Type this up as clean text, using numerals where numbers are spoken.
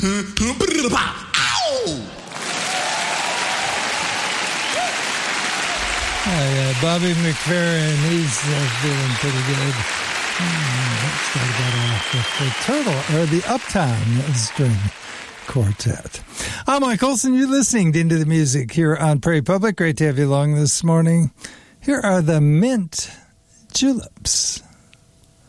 Bobby McFerrin, he's feeling pretty good. Started off with the Uptown String Quartet. I'm Mike Olson. You're listening to Into the Music here on Prairie Public. Great to have you along this morning. Here are the Mint Juleps.